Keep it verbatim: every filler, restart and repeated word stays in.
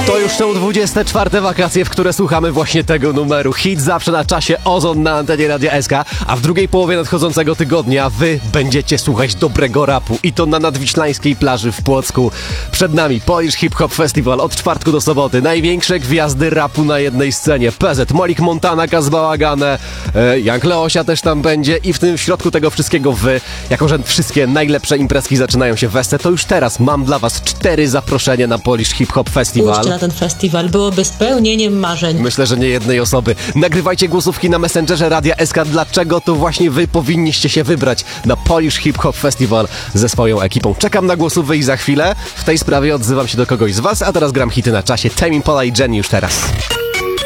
To już są dwudzieste czwarte wakacje, w które słuchamy właśnie tego numeru. Hit zawsze na czasie, Ozon na antenie Radia S K, a w drugiej połowie nadchodzącego tygodnia wy będziecie słuchać dobrego rapu i to na nadwiślańskiej plaży w Płocku. Przed nami Polish Hip Hop Festival od czwartku do soboty. Największe gwiazdy rapu na jednej scenie. P Z, Molik Montana, Kaz Bałagane, e, Young Leosia też tam będzie i w tym w środku tego wszystkiego wy, jako że wszystkie najlepsze imprezki zaczynają się w Esce, to już teraz mam dla was cztery zaproszenia na Polish Hip Hop Festival. Pójście na ten festiwal byłoby spełnieniem marzeń. Myślę, że nie jednej osoby. Nagrywajcie głosówki na Messengerze Radia S K, dlaczego to właśnie wy powinniście się wybrać na Polish Hip Hop Festival ze swoją ekipą. Czekam na głosówy i za chwilę w tej sprawie odzywam się do kogoś z was, a teraz gram hity na czasie. Tame Impala i Jenny już teraz.